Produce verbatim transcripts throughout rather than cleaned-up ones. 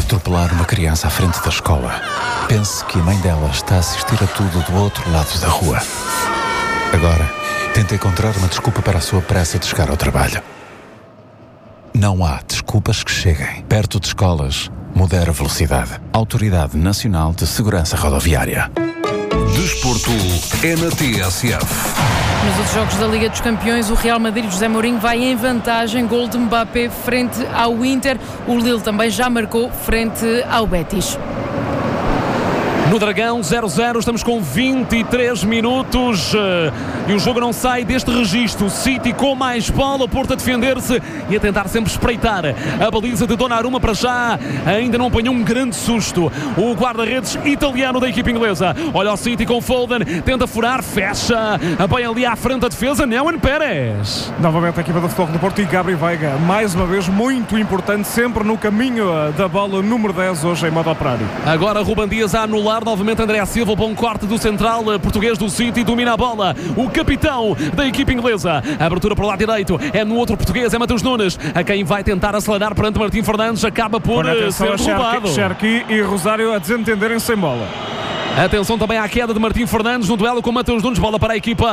atropelar uma criança à frente da escola. Pense que a mãe dela está a assistir a tudo do outro lado da rua. Agora, tenta encontrar uma desculpa para a sua pressa de chegar ao trabalho. Não há desculpas que cheguem. Perto de escolas, modera a velocidade. Autoridade Nacional de Segurança Rodoviária. Desporto é na T S F. Nos outros jogos da Liga dos Campeões, o Real Madrid de José Mourinho vai em vantagem. Gol de Mbappé frente ao Inter. O Lille também já marcou frente ao Betis. No Dragão, zero a zero, estamos com vinte e três minutos e o jogo não sai deste registro. City com mais bola, o Porto a defender-se e a tentar sempre espreitar a baliza de Donnarumma. Para já, ainda não apanhou um grande susto o guarda-redes italiano da equipe inglesa. Olha o City com Foden, tenta furar, fecha, bem ali à frente da defesa, Néuen Pérez. Novamente a equipa do Futebol do Porto e Gabriel Veiga, mais uma vez muito importante, sempre no caminho da bola, número dez, hoje em modo operário. Agora Ruben Dias a anular. Novamente André Silva, bom corte do central português do City, domina a bola, o capitão da equipe inglesa. A abertura para o lado direito é no outro português, é Matheus Nunes, a quem vai tentar acelerar perante Martim Fernandes, acaba por ser roubado. Cherki e Rosário a desentenderem sem bola. Atenção também à queda de Martim Fernandes no duelo com Matheus Nunes. Bola para a equipa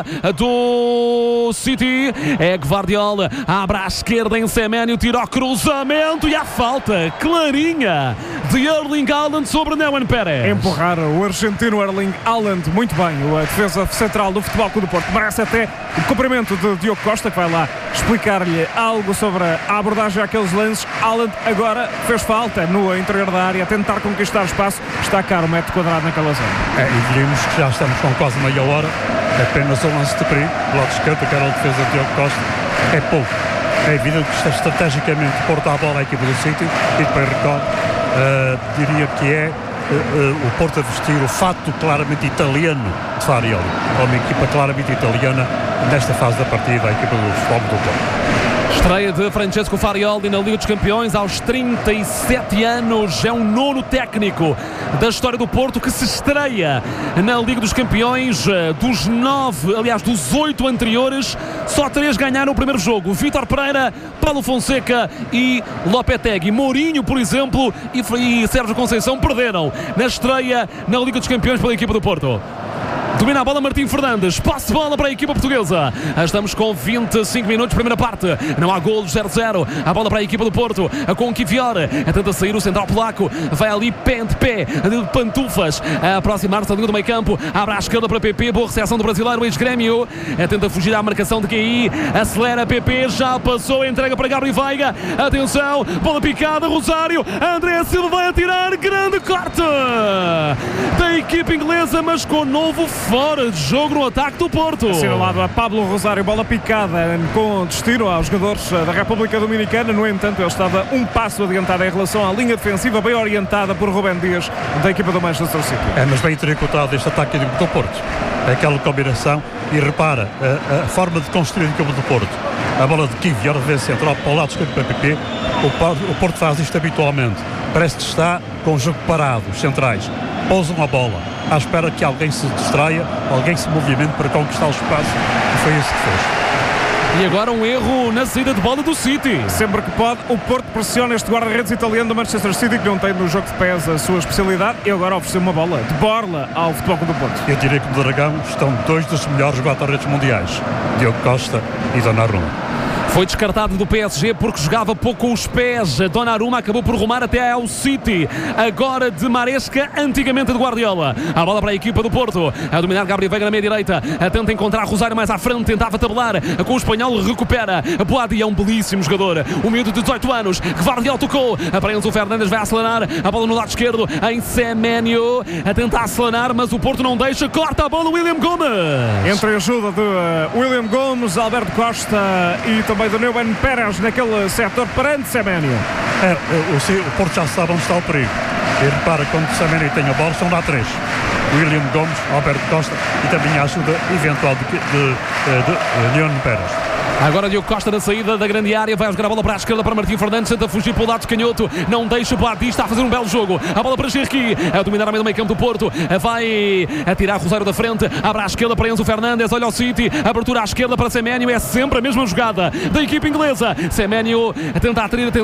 do City. É Gvardiol, abre à esquerda em Semenyo, tira o cruzamento e a falta clarinha de Erling Haaland sobre Néuen Pérez. Empurrar o argentino Erling Haaland muito bem. A defesa central do Futebol Clube do Porto merece até o cumprimento de Diogo Costa, que vai lá explicar-lhe algo sobre a abordagem àqueles lances. Haaland agora fez falta no interior da área, a tentar conquistar espaço. Está caro o metro quadrado naquela zona. É, e diríamos que já estamos com quase meia hora, apenas um lance de perigo, do lado esquerdo, que era a defesa de Diogo Costa, é pouco. É evidente que está estrategicamente Porto à bola a equipa do City, e depois recordo, uh, diria que é uh, uh, o Porto a vestir o fato claramente italiano de Farioli, uma equipa claramente italiana nesta fase da partida, a equipa do Futebol do Porto. Estreia de Francesco Farioli na Liga dos Campeões aos trinta e sete anos. É um nono técnico da história do Porto que se estreia na Liga dos Campeões. Dos nove, aliás, dos oito anteriores, só três ganharam o primeiro jogo. Vítor Pereira, Paulo Fonseca e Lopetegui. Mourinho, por exemplo, e, e Sérgio Conceição perderam na estreia na Liga dos Campeões pela equipa do Porto. Domina a bola Martim Fernandes, passe de bola para a equipa portuguesa. Estamos com vinte e cinco minutos, primeira parte. Não há golos, zero a zero. A bola para a equipa do Porto, com o Kivior. Tenta sair o central polaco. Vai ali pé de pé, de pantufas, a aproximar-se da linha do meio campo. Abre à esquerda para P P, boa recepção do brasileiro, ex-Grêmio. Tenta fugir à marcação de Q I. Acelera P P, já passou, entrega para Gabriel Veiga. Atenção, bola picada, Rosário. André Silva vai atirar, grande corte da equipa inglesa, mas com novo fora de jogo no ataque do Porto. Assinalado a Pablo Rosário, bola picada com destino aos jogadores da República Dominicana. No entanto, ele estava um passo adiantado em relação à linha defensiva, bem orientada por Ruben Dias, da equipa do Manchester City. É, mas bem tricotado este ataque do Porto. É aquela combinação, e repara, a, a forma de construir a equipa do Porto. A bola de Kivior vem central para o lado esquerdo para P P. O, o Porto faz isto habitualmente. Parece que está com o jogo parado, os centrais. Pousam a bola, à espera que alguém se distraia, alguém se movimente para conquistar o espaço, e foi isso que fez. E agora um erro na saída de bola do City. Sempre que pode, o Porto pressiona este guarda-redes italiano do Manchester City, que não tem no jogo de pés a sua especialidade, e agora ofereceu uma bola de borla ao Futebol Clube do Porto. Eu diria que no Dragão estão dois dos melhores guarda-redes mundiais, Diogo Costa e Donnarumma. Foi descartado do P S G porque jogava pouco com os pés. Donnarumma acabou por rumar até ao City. Agora de Maresca, antigamente de Guardiola. A bola para a equipa do Porto. A dominar Gabriel Veiga na meia-direita. Tenta encontrar Rosário mais à frente. Tentava tabelar com o espanhol. Recupera. Boadi é um belíssimo jogador. O miúdo de dezoito anos. Gvardiol tocou. A Enzo Fernandes vai acelerar. A bola no lado esquerdo. Em Semenyo. A tentar acelerar, mas o Porto não deixa. Corta a bola William Gomes. Entre a ajuda de uh, William Gomes, Alberto Costa e também de Néuen Pérez naquele setor perante Semenyo. É, o, o Porto já sabe onde está o perigo. E repara, quando Semenyo tem a bola, são lá três. William Gomes, Alberto Costa e também a ajuda eventual de, de, de, de Néuen Pérez. Agora Diogo Costa na saída da grande área, vai jogar a bola para a esquerda para Martim Fernandes, tenta fugir pelo lado canhoto, não deixa o Boadi, está a fazer um belo jogo. A bola para Cherki, a dominar a meio do meio campo do Porto, vai atirar Rosário da frente, abre à esquerda para Enzo Fernandes, olha o City, abertura à esquerda para Semenyo, é sempre a mesma jogada da equipe inglesa. Semenyo a tentar atrair